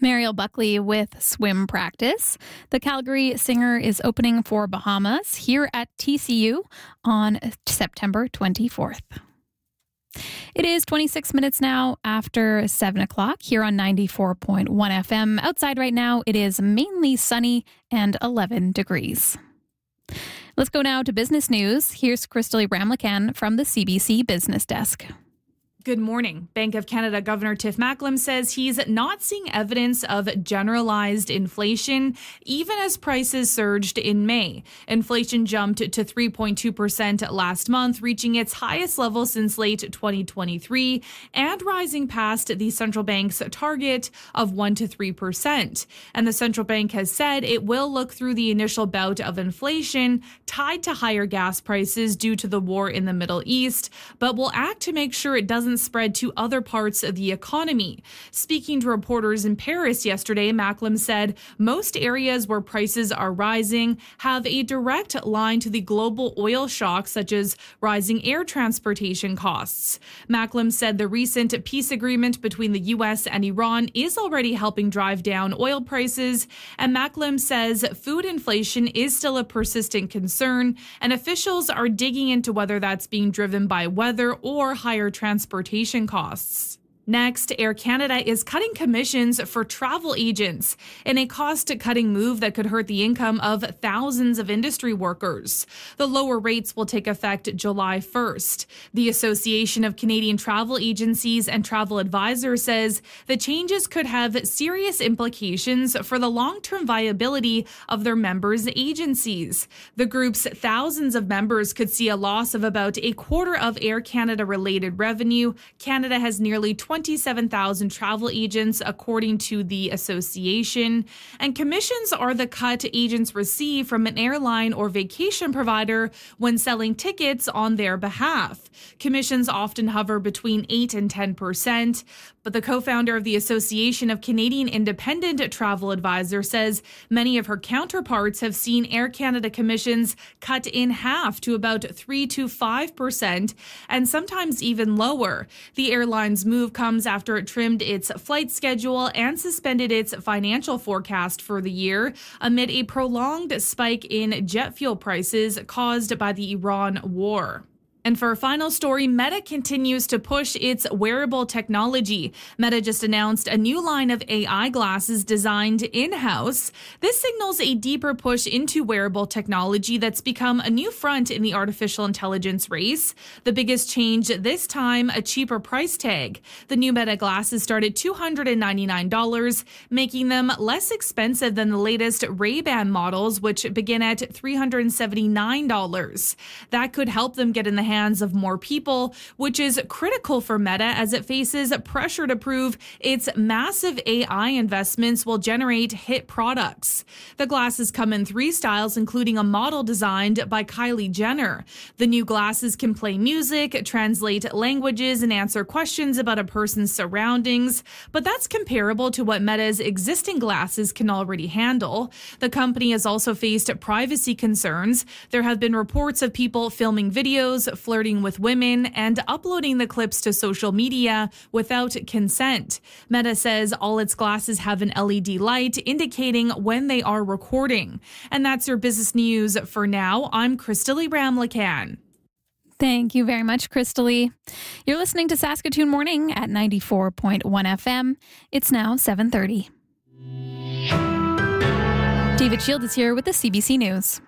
Mariel Buckley with swim practice. The Calgary singer is opening for Bahamas here at TCU on September 24th. It is 26 minutes now after 7 o'clock here on 94.1 FM. Outside right now, it is mainly sunny and 11 degrees. Let's go now to business news. Here's Crystalie Ramlakan from the CBC Business Desk. Good morning. Bank of Canada Governor Tiff Macklem says he's not seeing evidence of generalized inflation, even as prices surged in May. Inflation jumped to 3.2% last month, reaching its highest level since late 2023 and rising past the central bank's target of 1 to 3%. And the central bank has said it will look through the initial bout of inflation tied to higher gas prices due to the war in the Middle East, but will act to make sure it doesn't spread to other parts of the economy. Speaking to reporters in Paris yesterday, Macklem said most areas where prices are rising have a direct line to the global oil shock, such as rising air transportation costs. Macklem said the recent peace agreement between the U.S. and Iran is already helping drive down oil prices, and Macklem says food inflation is still a persistent concern, and officials are digging into whether that's being driven by weather or higher transportation costs. Next, Air Canada is cutting commissions for travel agents in a cost-cutting move that could hurt the income of thousands of industry workers. The lower rates will take effect July 1st. The Association of Canadian Travel Agencies and Travel Advisors says the changes could have serious implications for the long-term viability of their members' agencies. The group's thousands of members could see a loss of about a quarter of Air Canada-related revenue. Canada has nearly 27,000 travel agents, according to the association. And commissions are the cut agents receive from an airline or vacation provider when selling tickets on their behalf. Commissions often hover between 8 and 10%. But the co-founder of the Association of Canadian Independent Travel Advisors says many of her counterparts have seen Air Canada commissions cut in half to about 3 to 5%, and sometimes even lower. The airline's move comes after it trimmed its flight schedule and suspended its financial forecast for the year amid a prolonged spike in jet fuel prices caused by the Iran war. And for our final story, Meta continues to push its wearable technology. Meta just announced a new line of AI glasses designed in-house. This signals a deeper push into wearable technology that's become a new front in the artificial intelligence race. The biggest change this time, a cheaper price tag. The new Meta glasses start at $299, making them less expensive than the latest Ray-Ban models, which begin at $379. That could help them get in the hands of more people, which is critical for Meta as it faces pressure to prove its massive AI investments will generate hit products. The glasses come in 3 styles, including a model designed by Kylie Jenner. The new glasses can play music, translate languages, and answer questions about a person's surroundings, but that's comparable to what Meta's existing glasses can already handle. The company has also faced privacy concerns. There have been reports of people filming videos, flirting with women, and uploading the clips to social media without consent. Meta says all its glasses have an LED light indicating when they are recording. And that's your business news for now. I'm Crystalie Ramlakan. Thank you very much, Crystalie. You're listening to Saskatoon Morning at 94.1 FM. It's now 7:30. David Shield is here with the CBC News.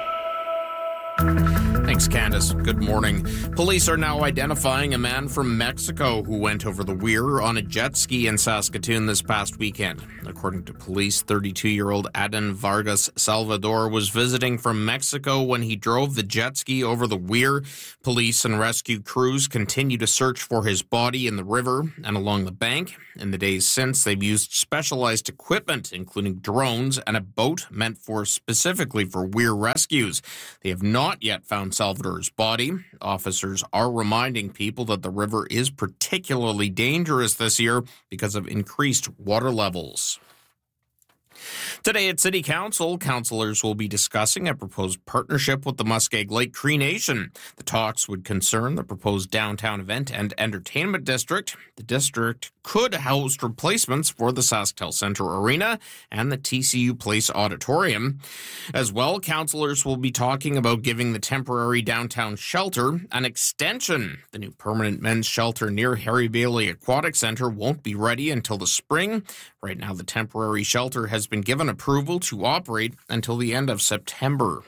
Thanks, Candace. Good morning. Police are now identifying a man from Mexico who went over the weir on a jet ski in Saskatoon this past weekend. According to police, 32-year-old Adan Vargas Salvador was visiting from Mexico when he drove the jet ski over the weir. Police and rescue crews continue to search for his body in the river and along the bank. In the days since, they've used specialized equipment, including drones and a boat meant specifically for weir rescues. They have not yet found Salvador's body. Officers are reminding people that the river is particularly dangerous this year because of increased water levels. Today at City Council, councillors will be discussing a proposed partnership with the Muskeg Lake Cree Nation. The talks would concern the proposed downtown event and entertainment district. The district could host replacements for the SaskTel Centre Arena and the TCU Place Auditorium. As well, councillors will be talking about giving the temporary downtown shelter an extension. The new permanent men's shelter near Harry Bailey Aquatic Centre won't be ready until the spring. Right now, the temporary shelter has been given approval to operate until the end of September.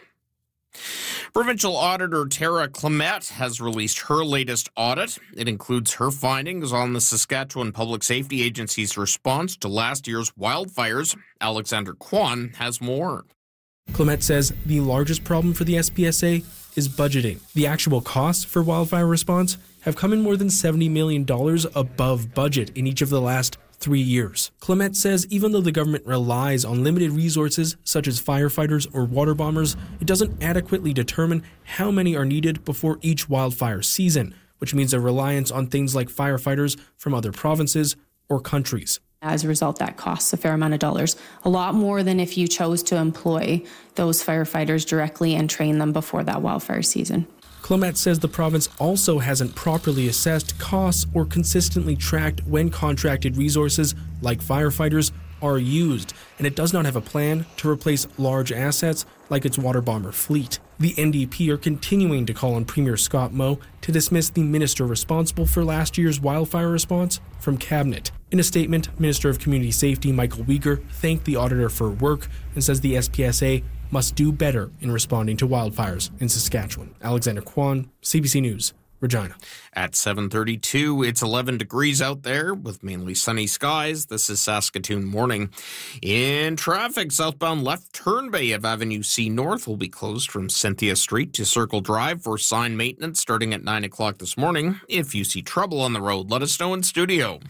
Provincial Auditor Tara Clement has released her latest audit. It includes her findings on the Saskatchewan Public Safety Agency's response to last year's wildfires. Alexander Kwan has more. Clement says the largest problem for the SPSA is budgeting. The actual costs for wildfire response have come in more than $70 million above budget in each of the last 3 years. Clement says even though the government relies on limited resources such as firefighters or water bombers, it doesn't adequately determine how many are needed before each wildfire season, which means a reliance on things like firefighters from other provinces or countries. As a result, that costs a fair amount of dollars, a lot more than if you chose to employ those firefighters directly and train them before that wildfire season. Clement says the province also hasn't properly assessed costs or consistently tracked when contracted resources, like firefighters, are used, and it does not have a plan to replace large assets like its water bomber fleet. The NDP are continuing to call on Premier Scott Moe to dismiss the minister responsible for last year's wildfire response from Cabinet. In a statement, Minister of Community Safety Michael Weger thanked the auditor for her work and says the SPSA must do better in responding to wildfires in Saskatchewan. Alexander Kwan, CBC News, Regina. At 7:32, it's 11 degrees out there with mainly sunny skies. This is Saskatoon Morning. In traffic, southbound left turn bay of Avenue C North will be closed from Cynthia Street to Circle Drive for sign maintenance starting at 9 o'clock this morning. If you see trouble on the road, let us know in studio.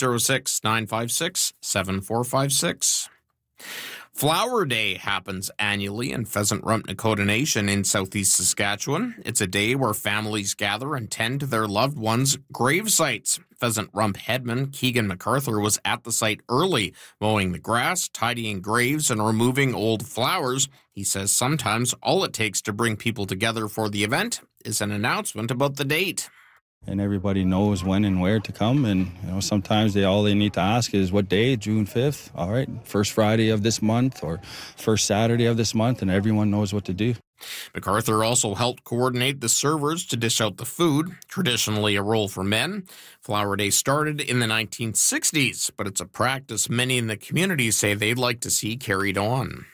306-956-7456. Flower Day happens annually in Pheasant Rump Nakota Nation in southeast Saskatchewan. It's a day where families gather and tend to their loved ones' grave sites. Pheasant Rump headman Keegan MacArthur was at the site early, mowing the grass, tidying graves, and removing old flowers. He says sometimes all it takes to bring people together for the event is an announcement about the date. And everybody knows when and where to come. And sometimes all they need to ask is what day, June 5th. All right, first Friday of this month or first Saturday of this month, and everyone knows what to do. MacArthur also helped coordinate the servers to dish out the food, traditionally a role for men. Flower Day started in the 1960s, but it's a practice many in the community say they'd like to see carried on.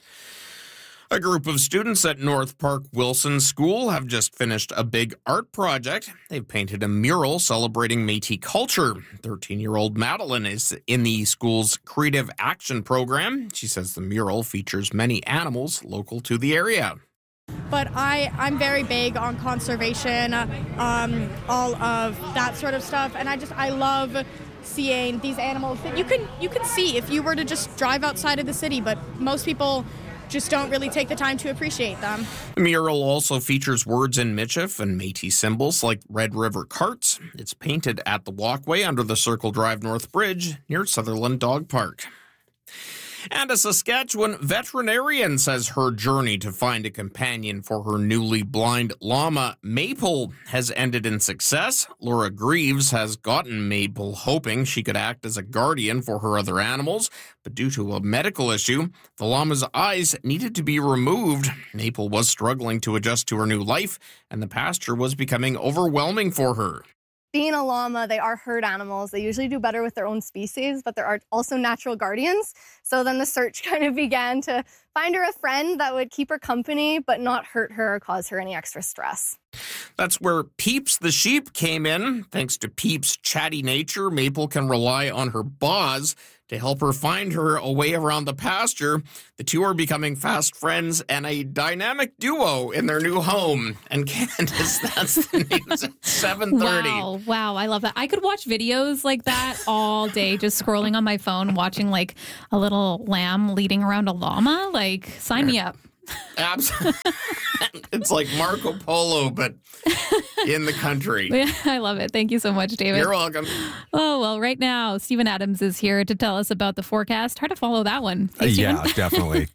A group of students at North Park Wilson School have just finished a big art project. They've painted a mural celebrating Métis culture. 13-year-old Madeline is in the school's Creative Action program. She says the mural features many animals local to the area. But I'm very big on conservation, all of that sort of stuff, and I love seeing these animals that you can see if you were to just drive outside of the city, but most people just don't really take the time to appreciate them. The mural also features words in Michif and Métis symbols like Red River carts. It's painted at the walkway under the Circle Drive North Bridge near Sutherland Dog Park. And a Saskatchewan veterinarian says her journey to find a companion for her newly blind llama, Maple, has ended in success. Laura Greaves has gotten Maple hoping she could act as a guardian for her other animals, but due to a medical issue, the llama's eyes needed to be removed. Maple was struggling to adjust to her new life, and the pasture was becoming overwhelming for her. Being a llama, they are herd animals. They usually do better with their own species, but there are also natural guardians. So then the search kind of began to find her a friend that would keep her company, but not hurt her or cause her any extra stress. That's where Peeps the sheep came in. Thanks to Peeps' chatty nature, Maple can rely on her Boz to help her find her way around the pasture. The two are becoming fast friends and a dynamic duo in their new home. And Candace, that's the news at 7:30. Wow, I love that. I could watch videos like that all day, just scrolling on my phone, watching like a little lamb leading around a llama. Like, sign me up. Absolutely. It's like Marco Polo, but in the country. I love it. Thank you so much, David. You're welcome. Oh, well, right now, Steven Adams is here to tell us about the forecast. Hard to follow that one. Hey, yeah, definitely.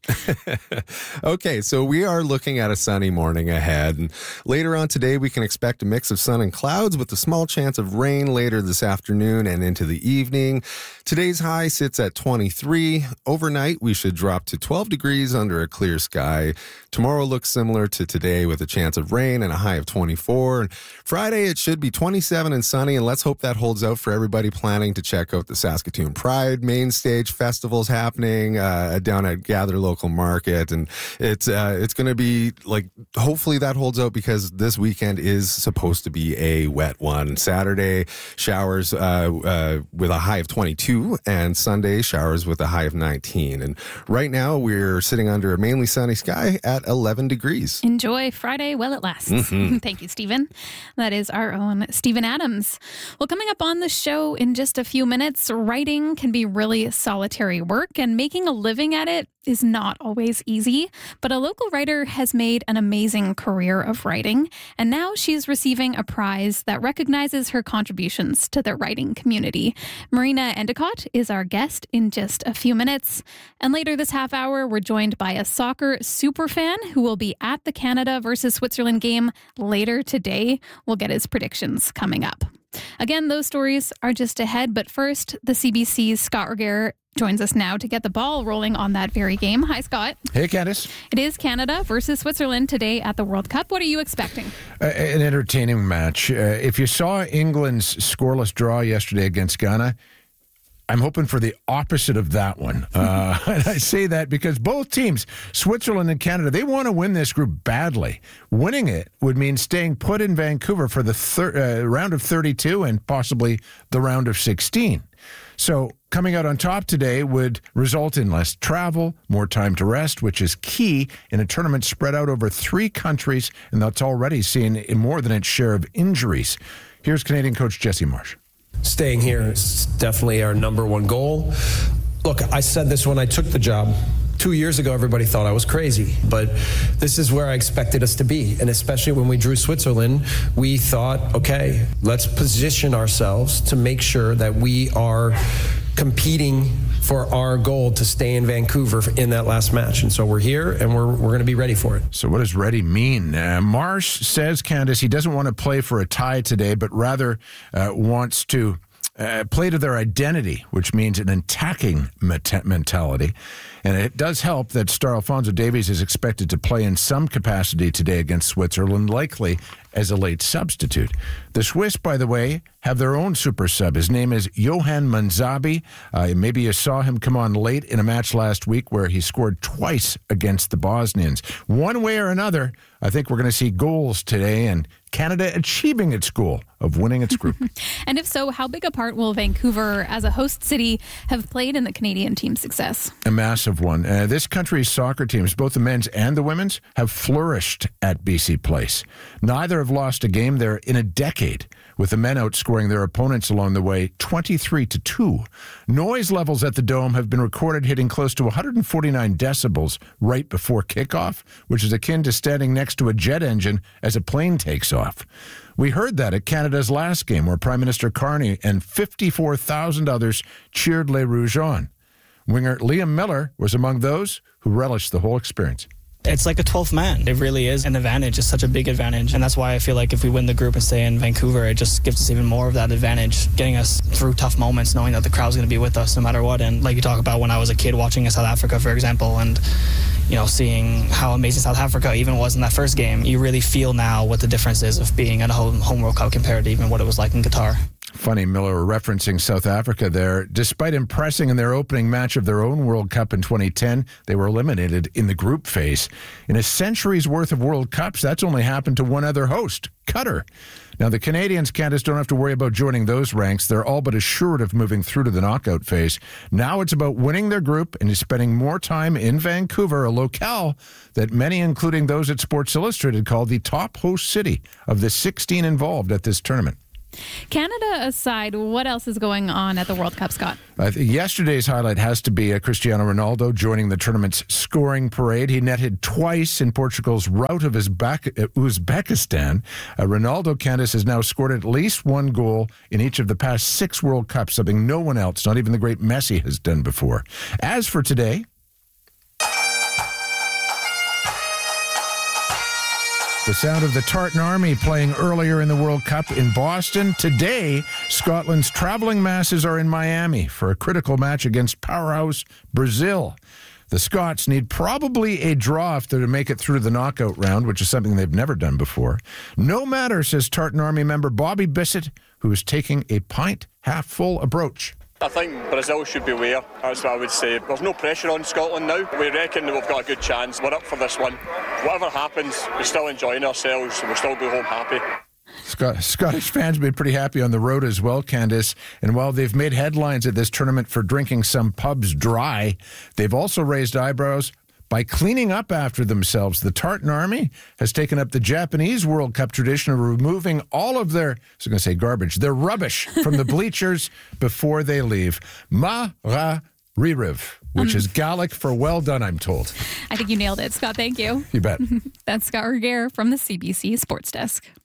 Okay, so we are looking at a sunny morning ahead. And later on today, we can expect a mix of sun and clouds with a small chance of rain later this afternoon and into the evening. Today's high sits at 23. Overnight, we should drop to 12 degrees under a clear sky. Tomorrow looks similar to today with a chance of rain and a high of 24. And Friday, it should be 27 and sunny, and let's hope that holds out for everybody planning to check out the Saskatoon Pride main stage festivals happening down at Gather Local Market. And it's going to be like, hopefully that holds out because this weekend is supposed to be a wet one. Saturday, showers with a high of 22, and Sunday, showers with a high of 19. And right now, we're sitting under a mainly sunny sky at 11 degrees. Enjoy Friday while it lasts. Mm-hmm. Thank you, Stephen. That is our own Steven Adams. Well, coming up on the show in just a few minutes, writing can be really solitary work, and making a living at it is not always easy, but a local writer has made an amazing career of writing, and now she's receiving a prize that recognizes her contributions to the writing community. Marina Endicott is our guest in just a few minutes, and later this half hour, we're joined by a soccer superfan who will be at the Canada versus Switzerland game later today. We'll get his predictions coming up. Again, those stories are just ahead, but first, the CBC's Scott Regehr joins us now to get the ball rolling on that very game. Hi, Scott. Hey, Candice. It is Canada versus Switzerland today at the World Cup. What are you expecting? An entertaining match. If you saw England's scoreless draw yesterday against Ghana, I'm hoping for the opposite of that one. And I say that because both teams, Switzerland and Canada, they want to win this group badly. Winning it would mean staying put in Vancouver for the round of 32 and possibly the round of 16. So coming out on top today would result in less travel, more time to rest, which is key in a tournament spread out over 3 countries, and that's already seen more than its share of injuries. Here's Canadian coach Jesse Marsh. Staying here is definitely our number one goal. Look, I said this when I took the job. 2 years ago, everybody thought I was crazy, but this is where I expected us to be. And especially when we drew Switzerland, we thought, okay, let's position ourselves to make sure that we are competing for our goal to stay in Vancouver in that last match. And so we're here, and we're going to be ready for it. So what does ready mean? Marsh says, Candice, he doesn't want to play for a tie today, but rather wants to play to their identity, which means an attacking mentality. And it does help that star Alphonso Davies is expected to play in some capacity today against Switzerland, likely as a late substitute. The Swiss, by the way, have their own super sub. His name is Johan Manzabi. Maybe you saw him come on late in a match last week where he scored twice against the Bosnians. One way or another, I think we're going to see goals today and Canada achieving its goal of winning its group. And if so, how big a part will Vancouver as a host city have played in the Canadian team's success? A massive one. This country's soccer teams, both the men's and the women's, have flourished at BC Place. Neither have lost a game there in a decade, with the men outscoring their opponents along the way 23-2. Noise levels at the Dome have been recorded hitting close to 149 decibels right before kickoff, which is akin to standing next to a jet engine as a plane takes off. We heard that at Canada's last game, where Prime Minister Carney and 54,000 others cheered Les Rouges on. Winger Liam Miller was among those who relished the whole experience. It's like a 12th man. It really is an advantage. It's such a big advantage. And that's why I feel like if we win the group and stay in Vancouver, it just gives us even more of that advantage, getting us through tough moments, knowing that the crowd's going to be with us no matter what. And like you talk about when I was a kid watching South Africa, for example, and you know, seeing how amazing South Africa even was in that first game, you really feel now what the difference is of being at a home World Cup compared to even what it was like in Qatar. Funny, Miller referencing South Africa there. Despite impressing in their opening match of their own World Cup in 2010, they were eliminated in the group phase. In a century's worth of World Cups, that's only happened to one other host, Qatar. Now, the Canadians, Candice, don't have to worry about joining those ranks. They're all but assured of moving through to the knockout phase. Now it's about winning their group and spending more time in Vancouver, a locale that many, including those at Sports Illustrated, call the top host city of the 16 involved at this tournament. Canada aside, what else is going on at the World Cup, Scott? I think yesterday's highlight has to be Cristiano Ronaldo joining the tournament's scoring parade. He netted twice in Portugal's rout of Uzbekistan. Ronaldo, Candace, has now scored at least one goal in each of the past 6 World Cups, something no one else, not even the great Messi, has done before. As for today, the sound of the Tartan Army playing earlier in the World Cup in Boston. Today, Scotland's traveling masses are in Miami for a critical match against powerhouse Brazil. The Scots need probably a draw if they're to make it through the knockout round, which is something they've never done before. No matter, says Tartan Army member Bobby Bissett, who is taking a pint half full approach. I think Brazil should be aware. That's what I would say. There's no pressure on Scotland now. We reckon that we've got a good chance. We're up for this one. Whatever happens, we're still enjoying ourselves and we'll still go home happy. Scottish fans have been pretty happy on the road as well, Candace. And while they've made headlines at this tournament for drinking some pubs dry, they've also raised eyebrows by cleaning up after themselves. The Tartan Army has taken up the Japanese World Cup tradition of removing all of their, I was going to say garbage, their rubbish from the bleachers before they leave. Ma ra ririv, which is Gaelic for well done, I'm told. I think you nailed it, Scott. Thank you. You bet. That's Scott Regehr from the CBC Sports Desk.